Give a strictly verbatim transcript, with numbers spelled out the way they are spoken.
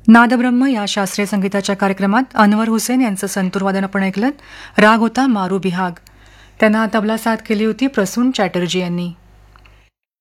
नादब्रह्म या शास्त्रीय संगीताच्या कार्यक्रमात अनवर हुसेन यांचं संतूरवादन आपण ऐकलं. राग होता मारू बिहाग. त्यांना तबला साथ केली होती प्रसून चॅटर्जी यांनी.